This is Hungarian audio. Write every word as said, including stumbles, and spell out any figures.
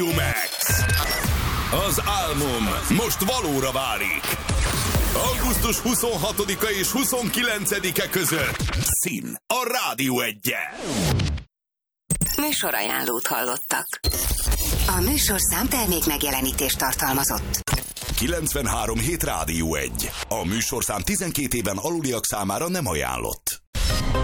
Max. Az álmom most valóra válik. augusztus huszonhatodika és huszonkilencedike között Szín a Rádió Egyen. Műsorajánlót hallottak. A műsorszám termék megjelenítést tartalmazott. kilencvenhárom hét Rádió egy. A műsorszám tizenkét éven aluliak számára nem ajánlott.